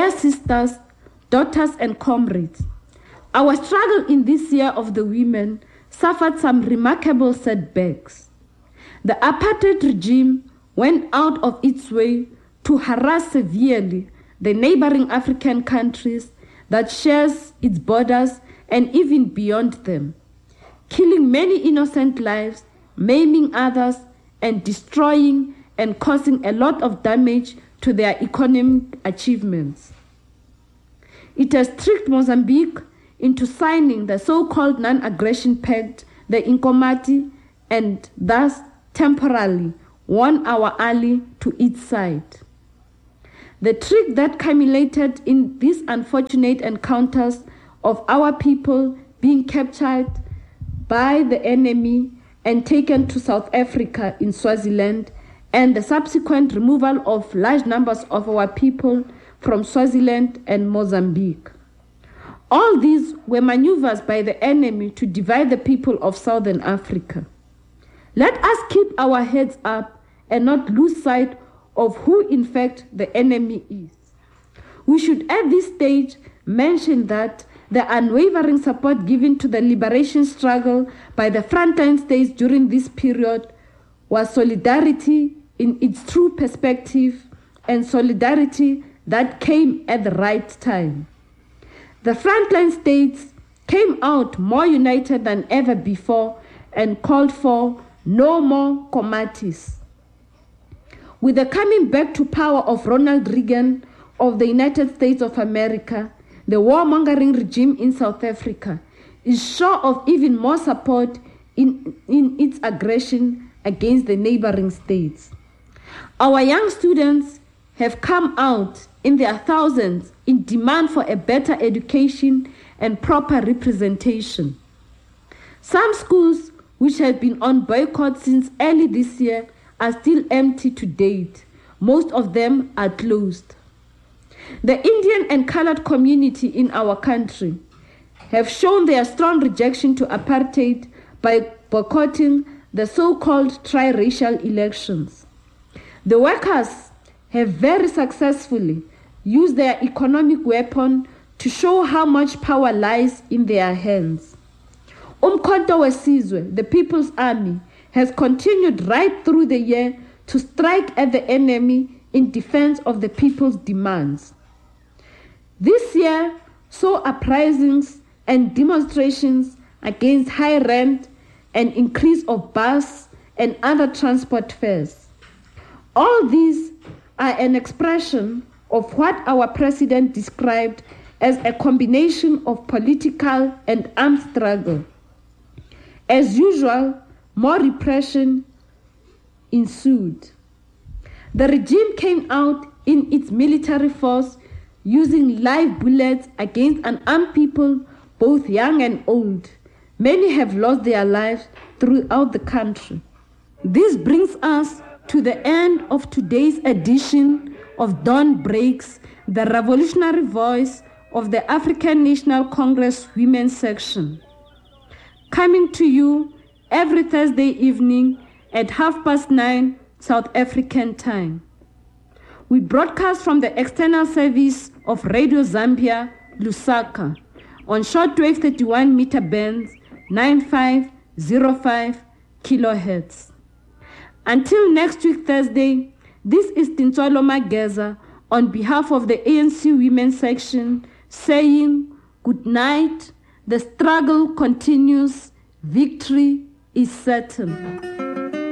dear sisters, daughters, and comrades, our struggle in this year of the women suffered some remarkable setbacks. The apartheid regime went out of its way to harass severely the neighboring African countries that shares its borders and even beyond them, killing many innocent lives, maiming others, and destroying and causing a lot of damage to their economic achievements. It has tricked Mozambique into signing the so-called Non-Aggression Pact, the Inkomati, and thus temporarily won our ally to its side. The trick that culminated in these unfortunate encounters of our people being captured by the enemy and taken to South Africa in Swaziland, and the subsequent removal of large numbers of our people from Swaziland and Mozambique. All these were maneuvers by the enemy to divide the people of Southern Africa. Let us keep our heads up and not lose sight of who in fact the enemy is. We should at this stage mention that the unwavering support given to the liberation struggle by the frontline states during this period was solidarity in its true perspective, and solidarity that came at the right time. The frontline states came out more united than ever before and called for no more Komatis. With the coming back to power of Ronald Reagan of the United States of America, the warmongering regime in South Africa is sure of even more support in its aggression against the neighboring states. Our young students have come out in their thousands in demand for a better education and proper representation. Some schools which have been on boycott since early this year are still empty to date. Most of them are closed. The Indian and colored community in our country have shown their strong rejection to apartheid by boycotting the so-called triracial elections. The workers have very successfully used their economic weapon to show how much power lies in their hands. Umkhonto weSizwe, the People's Army, has continued right through the year to strike at the enemy in defense of the people's demands. This year saw uprisings and demonstrations against high rent and increase of bus and other transport fares. All these are an expression of what our president described as a combination of political and armed struggle. As usual, more repression ensued. The regime came out in its military force using live bullets against unarmed people, both young and old. Many have lost their lives throughout the country. This brings us to the end of today's edition of Dawn Breaks, the revolutionary voice of the African National Congress Women's Section. Coming to you every Thursday evening at 9:30 South African time. We broadcast from the external service of Radio Zambia, Lusaka, on shortwave 31 meter bands, 9505 kilohertz. Until next week Thursday, this is Tinsolo Mageza on behalf of the ANC Women's Section saying good night. The struggle continues. Victory is certain.